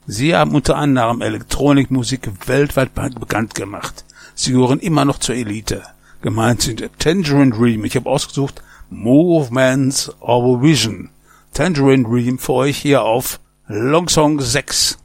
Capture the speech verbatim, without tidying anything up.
Sie haben unter anderem Elektronikmusik weltweit bekannt gemacht. Sie gehören immer noch zur Elite. Gemeint sind Tangerine Dream. Ich habe ausgesucht Movements of a Vision. Tangerine Dream für euch hier auf Longsong sechs.